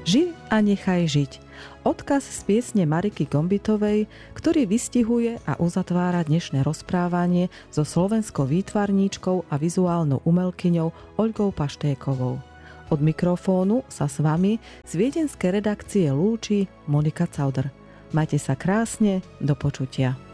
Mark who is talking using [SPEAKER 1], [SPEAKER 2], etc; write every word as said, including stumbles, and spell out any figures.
[SPEAKER 1] Ži a nechaj žiť. Odkaz z piesne Mariky Gombitovej, ktorý vystihuje a uzatvára dnešné rozprávanie so slovenskou výtvarníčkou a vizuálnou umelkyňou Oľgou Paštékovou. Od mikrofónu sa s vami z viedenskej redakcie lúči Monika Cauder. Majte sa krásne, do počutia.